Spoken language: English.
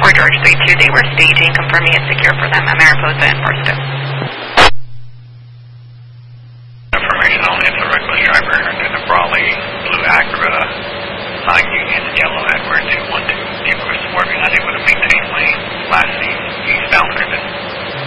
George 32, they were staging, confirming it's secure for them at Mariposa and Barstow.